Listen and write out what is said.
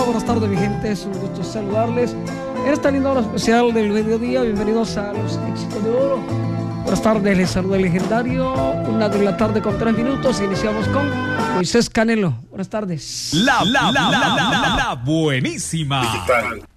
buenas tardes mi gente, es un gusto saludarles en esta linda hora especial del mediodía. Bienvenidos a los éxitos de oro. Buenas tardes, les saluda el legendario, 1:00 con 3 minutos. Iniciamos con Moisés Canelo. Buenas tardes. La buenísima.